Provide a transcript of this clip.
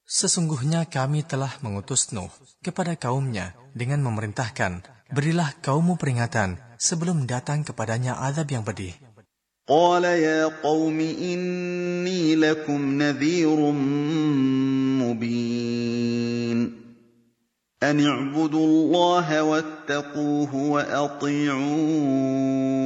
Sesungguhnya kami telah mengutus Nuh kepada kaumnya dengan memerintahkan, berilah kaummu peringatan sebelum datang kepadanya azab yang pedih. Qala ya qawmi inni lakum nadhirun mubin. An i'budu Allaha wattaquhu wa ati'un.